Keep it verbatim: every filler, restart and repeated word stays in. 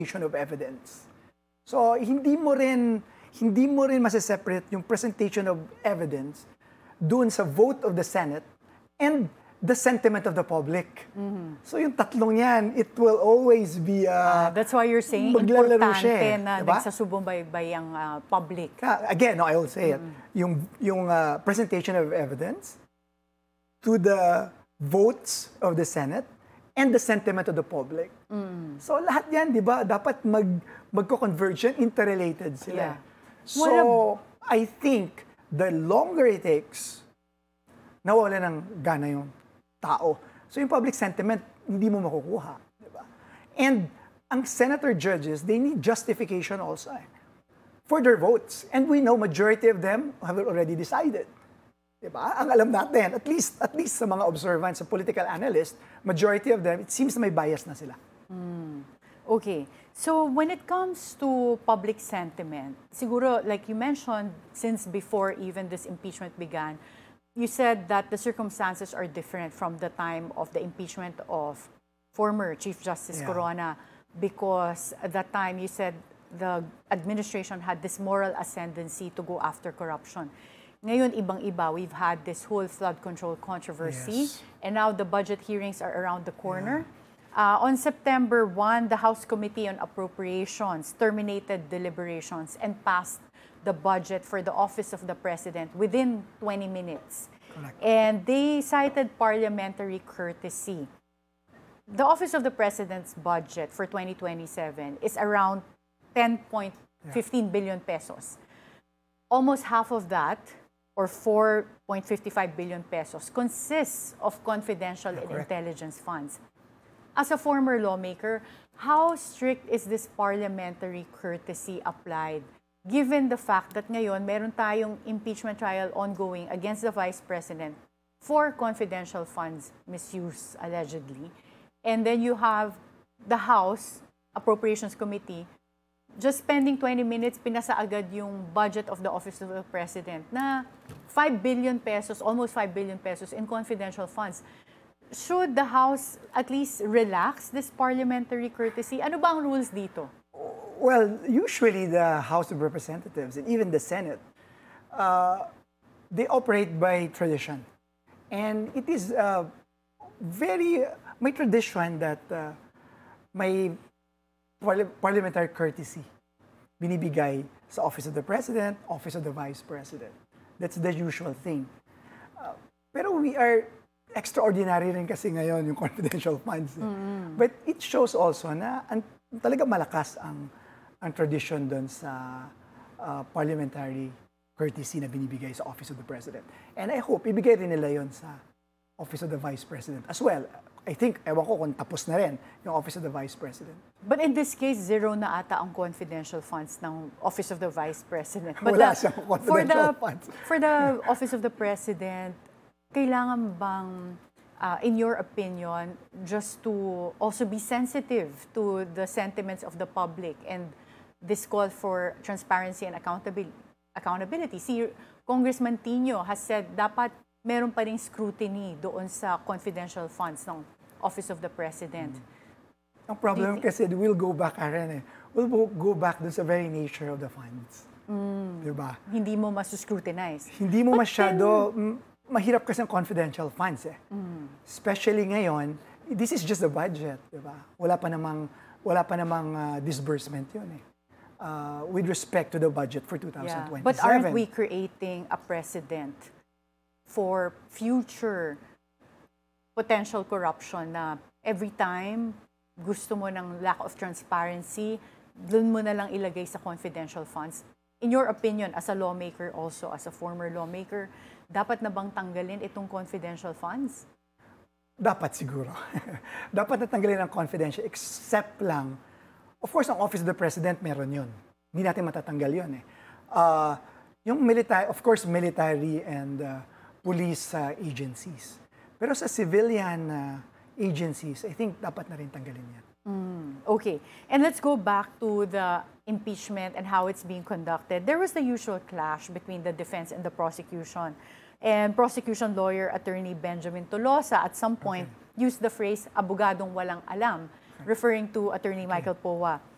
presentation of evidence. So, hindi mo rin, hindi mo rin masiseparate yung presentation of evidence doon sa vote of the Senate and the sentiment of the public. Mm-hmm. So, yung tatlong yan, it will always be... Uh, uh, that's why you're saying importante siya, na diba? Nagsasubaybay ang uh, public. Uh, again, no, I will say mm-hmm. it. Yung, yung uh, presentation of evidence to the votes of the Senate and the sentiment of the public. Mm. So lahat yan, di ba, dapat mag, magko-converge yan, interrelated sila. Yeah. So, I think the longer it takes, nawala ng gana yung tao. So yung public sentiment, hindi mo makukuha. Di ba? And ang senator judges, they need justification also eh, for their votes. And we know majority of them have already decided. Diba? Ang alam natin, at least at least sa mga observants, sa political analysts, majority of them, it seems na may bias na sila. Mm. Okay. So when it comes to public sentiment, siguro, like you mentioned, since before even this impeachment began, you said that the circumstances are different from the time of the impeachment of former Chief Justice Yeah. Corona, because at that time you said the administration had this moral ascendancy to go after corruption. Ngayon, ibang-iba, we've had this whole flood control controversy, Yes. and now the budget hearings are around the corner. Yeah. Uh, on September first, the House Committee on Appropriations terminated deliberations and passed the budget for the Office of the President within twenty minutes. Correct. And they cited parliamentary courtesy. The Office of the President's budget for twenty twenty-seven is around ten point one five billion pesos. Almost half of that, or four point five five billion pesos, consists of confidential Yeah, and correct. intelligence funds. As a former lawmaker, how strict is this parliamentary courtesy applied, given the fact that ngayon meron tayong impeachment trial ongoing against the Vice President for confidential funds misuse, allegedly, and then you have the House Appropriations Committee just spending twenty minutes, pinasa agad yung budget of the Office of the President na five billion pesos, almost five billion pesos in confidential funds. Should the House at least relax this parliamentary courtesy? Ano ba ang rules dito? Well, usually the House of Representatives and even the Senate, uh, they operate by tradition. And it is uh, very, may tradition that uh, may parli- parliamentary courtesy binibigay sa Office of the President, Office of the Vice President. That's the usual thing. Uh, pero we are extraordinary rin kasi ngayon yung confidential funds. Eh. Mm-hmm. But it shows also na an, talaga malakas ang, ang tradition doon sa uh, parliamentary courtesy na binibigay sa Office of the President. And I hope ibigay rin nila yon sa Office of the Vice President as well. I think, ewan ko kung tapos na rin yung Office of the Vice President. But in this case, zero na ata ang confidential funds ng Office of the Vice President. But Wala the, siyang for confidential the, funds. For the Office of the President, kailangan bang, uh, in your opinion, just to also be sensitive to the sentiments of the public and this call for transparency and accountability? accountability. Si Congressman Tino has said dapat meron pa ring scrutiny doon sa confidential funds ng Office of the President. Mm. Ang problem kasi we'll go back, Aaron, eh. We'll go back dun sa very nature of the funds. Mm. Diba? Hindi mo masuscrutinize. Hindi mo But masyado, then, m- mahirap kasi ang confidential funds eh. Mm. Especially ngayon, this is just the budget, diba? Wala pa namang, wala pa namang uh, disbursement yun eh. Uh, with respect to the budget for two thousand twenty-seven. Yeah. But aren't we creating a precedent for future potential corruption na every time gusto mo ng lack of transparency, dun mo na lang ilagay sa confidential funds? In your opinion, as a lawmaker also, as a former lawmaker, dapat na bang tanggalin itong confidential funds? Dapat siguro. Dapat natanggalin ang confidential, except lang, of course, ang Office of the President, meron yun. Hindi natin matatanggal yun eh. Uh, yung military, of course, military and uh, police uh, agencies. Pero sa civilian uh, agencies, I think dapat na rin tanggalin yan. Mm, okay. And let's go back to the impeachment and how it's being conducted. There was the usual clash between the defense and the prosecution. And prosecution lawyer attorney Benjamin Tolosa at some point okay. used the phrase abogadong walang alam, referring to Attorney Michael Poa.